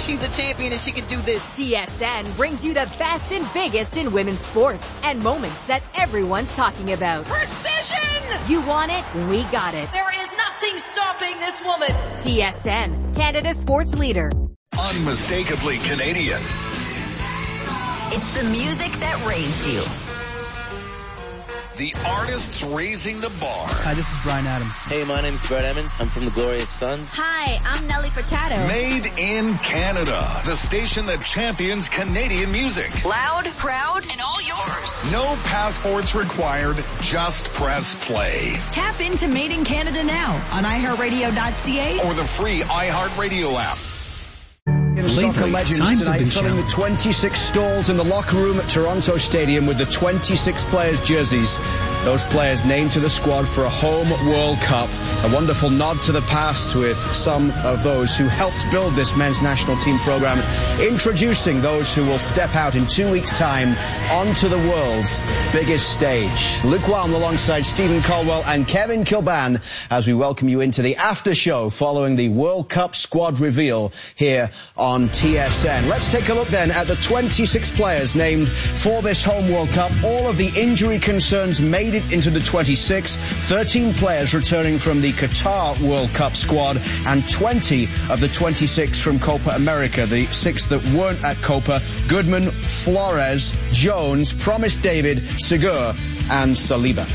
she's a champion and she can do this. TSN brings you the best and biggest in women's sports and moments that everyone's talking about. Precision! You want it? We got it. There is nothing stopping this woman. TSN, Canada's sports leader. Unmistakably Canadian. It's the music that raised you. The artists raising the bar. Hi, this is Bryan Adams. Hey, my name's Brett Emmons. I'm from the Glorious Sons. Hi, I'm Nelly Furtado. Made in Canada. The station that champions Canadian music. Loud, proud, and all yours. No passports required. Just press play. Tap into Made in Canada now on iHeartRadio.ca or the free iHeartRadio app. Soccer legends tonight filling the 26 stalls in the locker room at Toronto Stadium with the 26 players' jerseys. Those players named to the squad for a home World Cup. A wonderful nod to the past with some of those who helped build this men's national team program, introducing those who will step out in 2 weeks' time onto the world's biggest stage. Luke Walm alongside Stephen Caldwell and Kevin Kilban as we welcome you into the after show following the World Cup squad reveal here on TSN. Let's take a look then at the 26 players named for this home World Cup. All of the injury concerns made it into the 26. 13 players returning from the Qatar World Cup squad and 20 of the 26 from Copa America. The 6 that weren't at Copa: Goodman, Flores, Jones, Promise David, Segur and Saliba.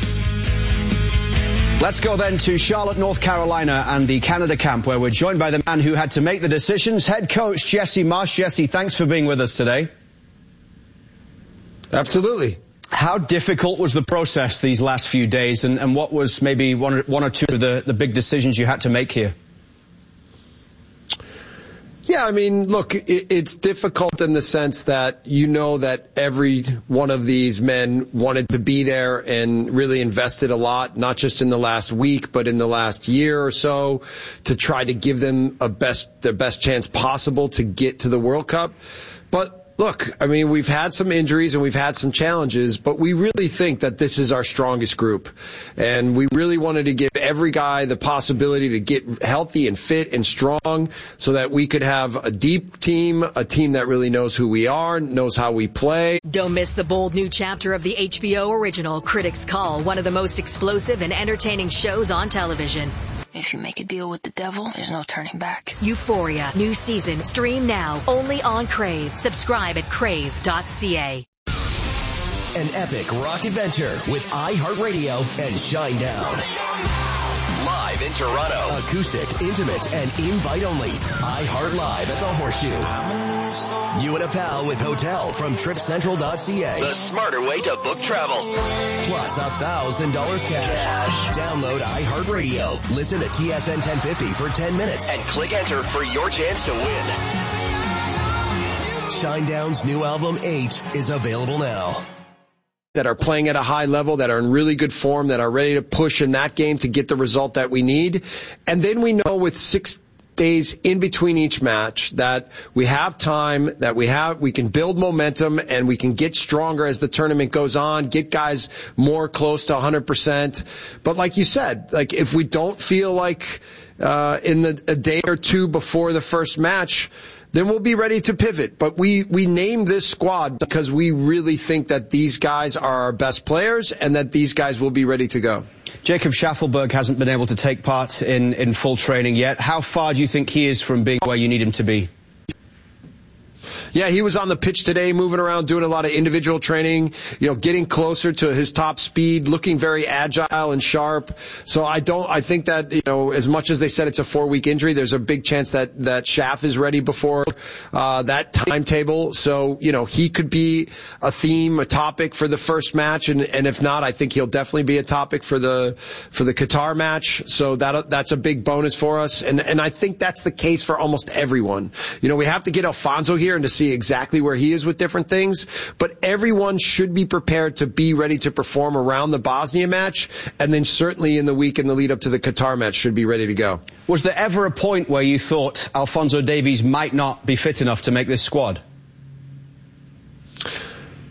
Let's go then to Charlotte, North Carolina and the Canada camp, where we're joined by the man who had to make the decisions, head coach Jesse Marsch. Jesse, thanks for being with us today. Absolutely. How difficult was the process these last few days, and what was maybe one or two of the big decisions you had to make here? Yeah, I mean, look, it's difficult in the sense that you know that every one of these men wanted to be there and really invested a lot, not just in the last week, but in the last year or so, to try to give them the best chance possible to get to the World Cup. But look, I mean, we've had some injuries and we've had some challenges, but we really think that this is our strongest group. And we really wanted to give every guy the possibility to get healthy and fit and strong so that we could have a deep team, a team that really knows who we are, knows how we play. Don't miss the bold new chapter of the HBO original Critics Call, one of the most explosive and entertaining shows on television. If you make a deal with the devil, there's no turning back. Euphoria, new season, stream now, only on Crave. Subscribe at crave.ca. An epic rock adventure with iHeartRadio and Shinedown. Live in Toronto. Acoustic, intimate, and invite only. iHeart Live at the Horseshoe. You and a pal with hotel from TripCentral.ca. The smarter way to book travel. Plus $1,000 cash. Download iHeartRadio. Listen to TSN 1050 for 10 minutes. And click enter for your chance to win. Shinedown's new album 8 is available now. That are playing at a high level, that are in really good form, that are ready to push in that game to get the result that we need. And then we know with 6 days in between each match that we have time, that we can build momentum and we can get stronger as the tournament goes on, get guys more close to 100%. But like you said, like if we don't feel like a day or two before the first match, then we'll be ready to pivot. But we named this squad because we really think that these guys are our best players and that these guys will be ready to go. Jacob Schaffelberg hasn't been able to take part in full training yet. How far do you think he is from being where you need him to be? Yeah, he was on the pitch today, moving around, doing a lot of individual training, getting closer to his top speed, looking very agile and sharp. So I think that, as much as they said it's a 4-week injury, there's a big chance that Schaff is ready before, that timetable. So, he could be a theme, a topic for the first match. And if not, I think he'll definitely be a topic for the Qatar match. So that's a big bonus for us. And I think that's the case for almost everyone. We have to get Alfonso here and to see exactly where he is with different things, but everyone should be prepared to be ready to perform around the Bosnia match, and then certainly in the week in the lead up to the Qatar match should be ready to go. Was there ever a point where you thought Alfonso Davies might not be fit enough to make this squad?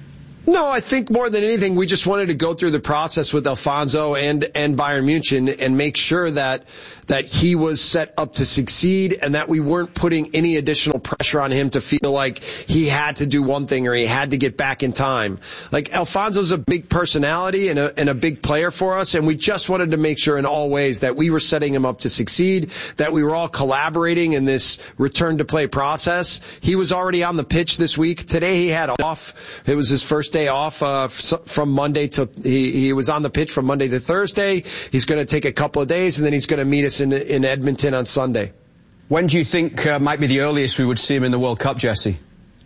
No, I think more than anything, we just wanted to go through the process with Alfonso and Bayern Munich and make sure that he was set up to succeed and that we weren't putting any additional pressure on him to feel like he had to do one thing or he had to get back in time. Like, Alfonso's a big personality and a big player for us, and we just wanted to make sure in all ways that we were setting him up to succeed, that we were all collaborating in this return to play process. He was already on the pitch this week. Today he had off. It was his first day off from Monday to he was on the pitch from Monday to Thursday. He's going to take a couple of days, and then he's going to meet us in Edmonton on Sunday. When do you think might be the earliest we would see him in the World Cup, Jesse?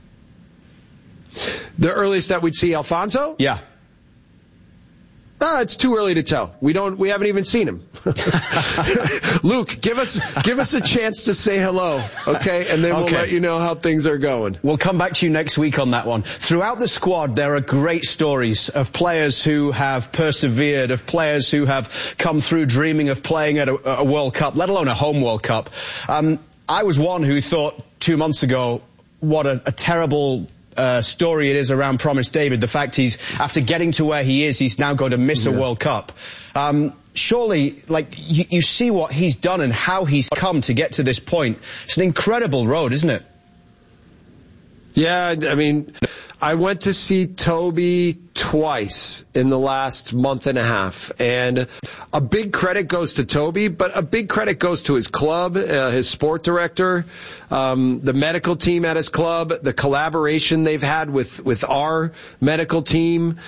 The earliest that we'd see Alfonso? Yeah. It's too early to tell. We haven't even seen him. Luke, give us a chance to say hello, okay? And then we'll let you know how things are going. We'll come back to you next week on that one. Throughout the squad, there are great stories of players who have persevered, of players who have come through dreaming of playing at a World Cup, let alone a home World Cup. I was one who thought 2 months ago, what a terrible story it is around Promise David. The fact after getting to where he is, he's now going to miss a World Cup. Surely, like, you see what he's done and how he's come to get to this point. It's an incredible road, isn't it? Yeah, I mean, I went to see Toby twice in the last month and a half, and a big credit goes to Toby, but a big credit goes to his club, his sport director, the medical team at his club, the collaboration they've had with our medical team,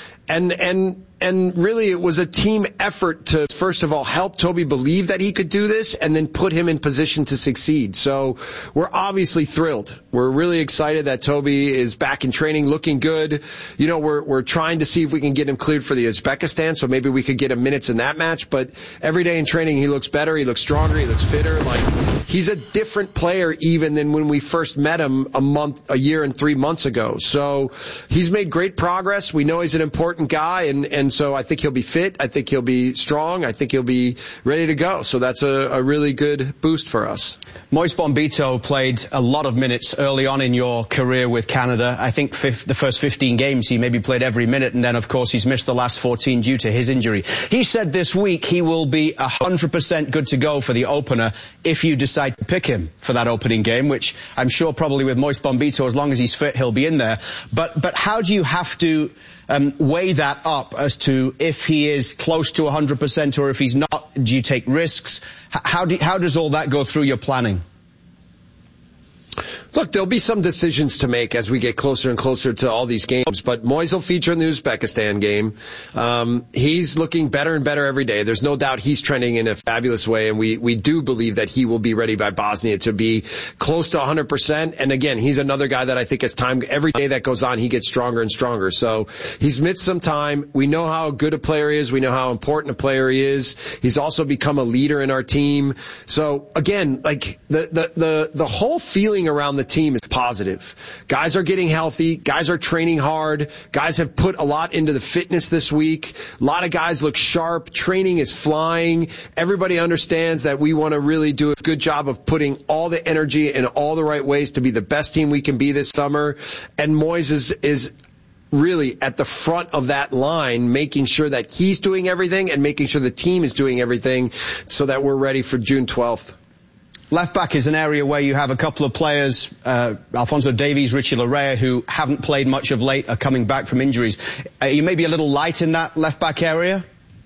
and really it was a team effort to, first of all, help Toby believe that he could do this and then put him in position to succeed. So we're obviously thrilled. We're really excited that Toby is back in training, looking good. You know, we're trying to see if we can get him cleared for the Uzbekistan, so maybe we could get him minutes in that match. But every day in training, he looks better, he looks stronger, he looks fitter. Like, he's a different player even than when we first met him a year and 3 months ago. So he's made great progress. We know he's an important guy, and so I think he'll be fit. I think he'll be strong. I think he'll be ready to go. So that's a really good boost for us. Moise Bombito played a lot of minutes early on in your career with Canada. I think the first 15 games he maybe played every minute, and then of course he's missed the last 14 due to his injury. He said this week he will be 100% good to go for the opener if you decide to pick him for that opening game, which I'm sure probably with Moise Bombito, as long as he's fit, he'll be in there. But how do you have to weigh that up as to if he is close to 100% or if he's not? Do you take risks? How does all that go through your planning? Look, there'll be some decisions to make as we get closer and closer to all these games, but Moise will feature in the Uzbekistan game. He's looking better and better every day. There's no doubt he's trending in a fabulous way, and we do believe that he will be ready by Bosnia to be close to 100%. And again, he's another guy that I think as time, every day that goes on, he gets stronger and stronger. So he's missed some time. We know how good a player he is. We know how important a player he is. He's also become a leader in our team. So again, like, the whole feeling around the team is positive. Guys are getting healthy. Guys are training hard. Guys have put a lot into the fitness this week. A lot of guys look sharp. Training is flying. Everybody understands that we want to really do a good job of putting all the energy in all the right ways to be the best team we can be this summer. And Moise is really at the front of that line, making sure that he's doing everything and making sure the team is doing everything so that we're ready for June 12th. Left back is an area where you have a couple of players, Alphonso Davies, Richie Laryea, who haven't played much of late, are coming back from injuries. You may be a little light in that left back area?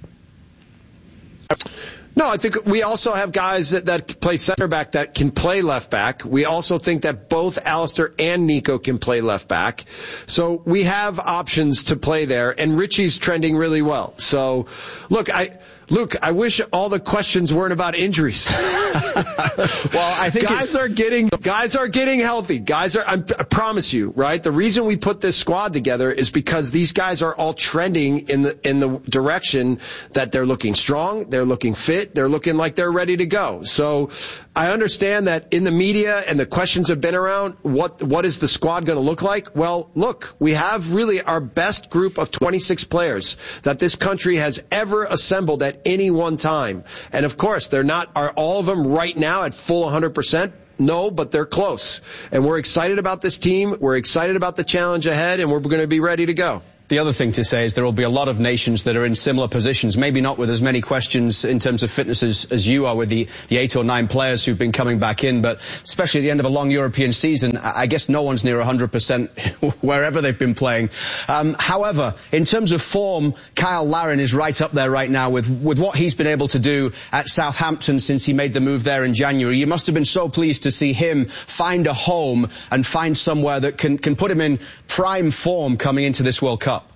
No, I think we also have guys that play center back that can play left back. We also think that both Alistair and Nico can play left back. So we have options to play there, and Richie's trending really well. So, look, I wish all the questions weren't about injuries. Well, I think guys are getting healthy. I promise you, right? The reason we put this squad together is because these guys are all trending in the direction that they're looking strong, they're looking fit, they're looking like they're ready to go. So I understand that in the media and the questions have been around, what is the squad going to look like? Well, look, we have really our best group of 26 players that this country has ever assembled at any one time. And of course, are all of them right now at full 100%? No, but they're close. And we're excited about this team. We're excited about the challenge ahead, and we're going to be ready to go. The other thing to say is there will be a lot of nations that are in similar positions, maybe not with as many questions in terms of fitness as you are with the 8 or 9 players who've been coming back in, but especially at the end of a long European season, I guess no one's near 100% wherever they've been playing. However, in terms of form, Kyle Larin is right up there right now with what he's been able to do at Southampton since he made the move there in January. You must have been so pleased to see him find a home and find somewhere that can put him in prime form coming into this World Cup.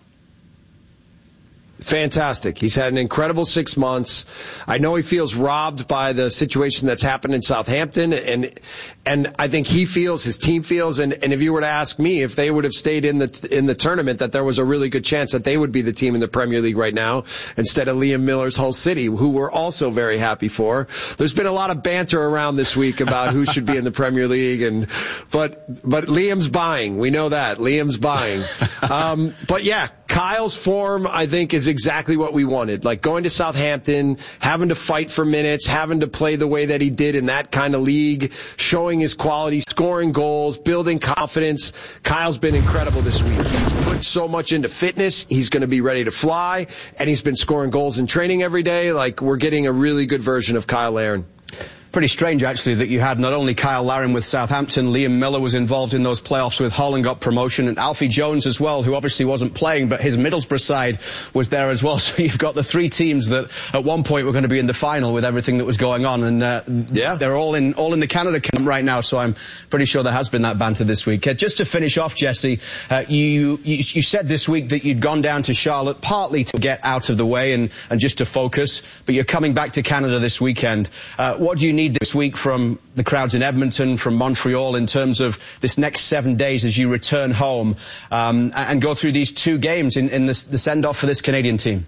Fantastic. He's had an incredible 6 months. I know he feels robbed by the situation that's happened in Southampton, and I think he feels, his team feels, and if you were to ask me if they would have stayed in the tournament, that there was a really good chance that they would be the team in the Premier League right now instead of Liam Miller's Hull City, who we're also very happy for. There's been a lot of banter around this week about who should be in the Premier League, but Liam's buying. We know that. Liam's buying. But yeah, Kyle's form, I think, is exactly what we wanted. Like going to Southampton, having to fight for minutes, having to play the way that he did in that kind of league, showing his quality, scoring goals, building confidence. Kyle's been incredible this week. He's put so much into fitness. He's going to be ready to fly, and he's been scoring goals in training every day. Like, we're getting a really good version of Kyle Larin. Pretty strange, actually, that you had not only Kyle Larin with Southampton, Liam Miller was involved in those playoffs with Hull and got promotion, and Alfie Jones as well, who obviously wasn't playing, but his Middlesbrough side was there as well. So you've got the 3 teams that at one point were going to be in the final with everything that was going on, and they're all in the Canada camp right now. So I'm pretty sure there has been that banter this week. Just to finish off, Jesse, you said this week that you'd gone down to Charlotte partly to get out of the way and just to focus, but you're coming back to Canada this weekend. What do you need this week from the crowds in Edmonton, from Montreal, in terms of this next 7 days as you return home and go through these 2 games in the send-off for this Canadian team?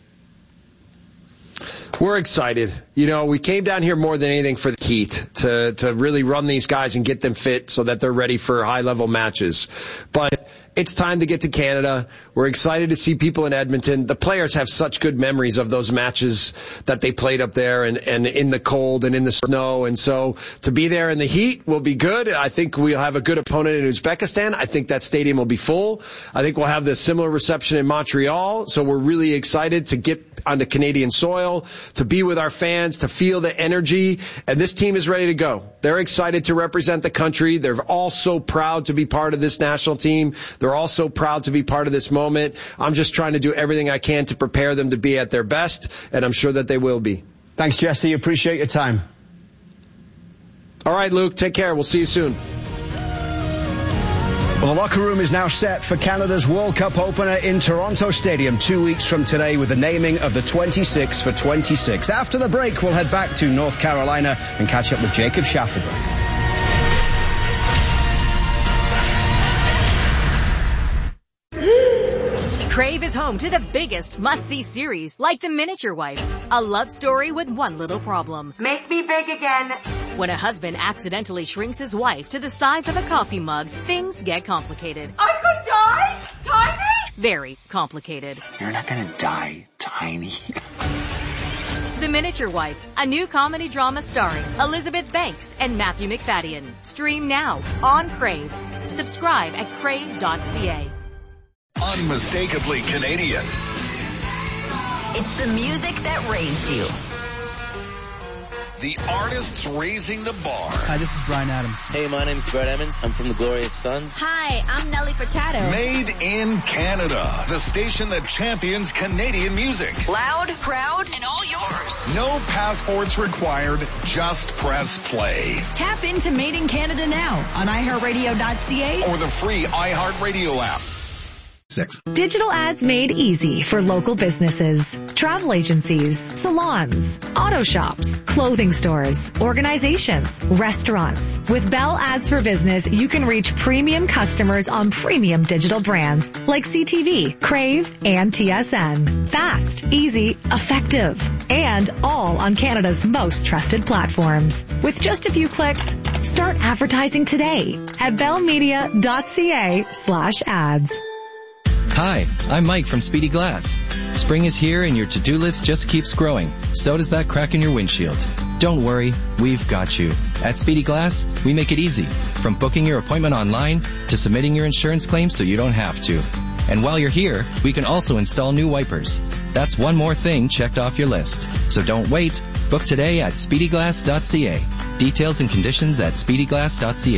We're excited. You know, we came down here more than anything for the heat, to really run these guys and get them fit so that they're ready for high-level matches. But it's time to get to Canada. We're excited to see people in Edmonton. The players have such good memories of those matches that they played up there and in the cold and in the snow. And so to be there in the heat will be good. I think we'll have a good opponent in Uzbekistan. I think that stadium will be full. I think we'll have the similar reception in Montreal. So we're really excited to get onto Canadian soil, to be with our fans, to feel the energy. And this team is ready to go. They're excited to represent the country. They're all so proud to be part of this national team. They're all so proud to be part of this moment. I'm just trying to do everything I can to prepare them to be at their best, and I'm sure that they will be. Thanks, Jesse. Appreciate your time. All right, Luke. Take care. We'll see you soon. Well, the locker room is now set for Canada's World Cup opener in Toronto Stadium 2 weeks from today with the naming of the 26 for 26. After the break, we'll head back to North Carolina and catch up with Jacob Schaffelberg. Crave is home to the biggest must-see series, like The Miniature Wife, a love story with one little problem. Make me big again. When a husband accidentally shrinks his wife to the size of a coffee mug, things get complicated. I could die? Tiny? Very complicated. You're not gonna die, Tiny. The Miniature Wife, a new comedy drama starring Elizabeth Banks and Matthew McFadden. Stream now on Crave. Subscribe at crave.ca. Unmistakably Canadian. It's the music that raised you. The artists raising the bar. Hi, this is Bryan Adams. Hey, my name's Brett Emmons. I'm from the Glorious Sons. Hi, I'm Nelly Furtado. Made in Canada. The station that champions Canadian music. Loud, proud, and all yours. No passports required. Just press play. Tap into Made in Canada now on iHeartRadio.ca or the free iHeartRadio app. 6. Digital ads made easy for local businesses, travel agencies, salons, auto shops, clothing stores, organizations, restaurants. With Bell Ads for Business, you can reach premium customers on premium digital brands like CTV, Crave, and TSN. Fast, easy, effective, and all on Canada's most trusted platforms. With just a few clicks, start advertising today at bellmedia.ca/ads. Hi, I'm Mike from Speedy Glass. Spring is here and your to-do list just keeps growing. So does that crack in your windshield. Don't worry, we've got you. At Speedy Glass, we make it easy. From booking your appointment online to submitting your insurance claim so you don't have to. And while you're here, we can also install new wipers. That's one more thing checked off your list. So don't wait. Book today at speedyglass.ca. Details and conditions at speedyglass.ca.